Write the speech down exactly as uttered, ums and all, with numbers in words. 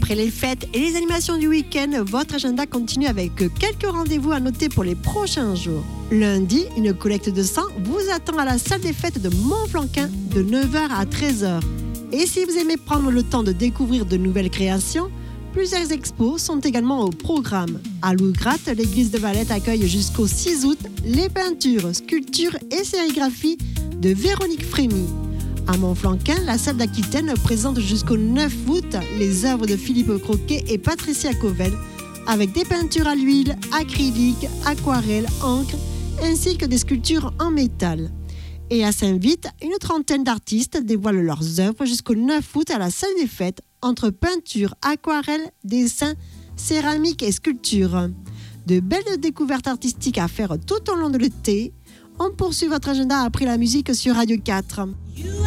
Après les fêtes et les animations du week-end, votre agenda continue avec quelques rendez-vous à noter pour les prochains jours. Lundi, une collecte de sang vous attend à la salle des fêtes de Montflanquin de neuf heures à treize heures. Et si vous aimez prendre le temps de découvrir de nouvelles créations, plusieurs expos sont également au programme. À Lougratte, l'église de Valette accueille jusqu'au six août les peintures, sculptures et sérigraphies de Véronique Frémy. À Montflanquin, la salle d'Aquitaine présente jusqu'au neuf août les œuvres de Philippe Croquet et Patricia Covel avec des peintures à l'huile, acrylique, aquarelle, encre ainsi que des sculptures en métal. Et à Saint-Vite, une trentaine d'artistes dévoilent leurs œuvres jusqu'au neuf août à la salle des fêtes entre peinture, aquarelle, dessin, céramique et sculpture. De belles découvertes artistiques à faire tout au long de l'été. On poursuit votre agenda après la musique sur Radio quatre.